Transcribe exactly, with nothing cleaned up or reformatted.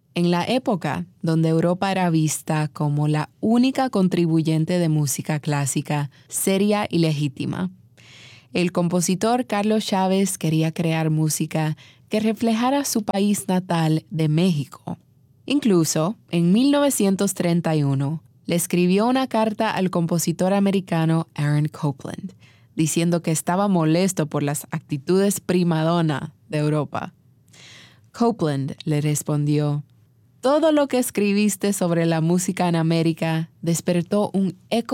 En la época donde Europa era vista como la única contribuyente de música clásica seria y legítima, el compositor Carlos Chávez quería crear música que reflejara su país natal de México. Incluso, en mil novecientos treinta y uno, le escribió una carta al compositor americano Aaron Copland, diciendo que estaba molesto por las actitudes primadonna de Europa. Copland le respondió: todo lo que escribiste sobre la música en América despertó un eco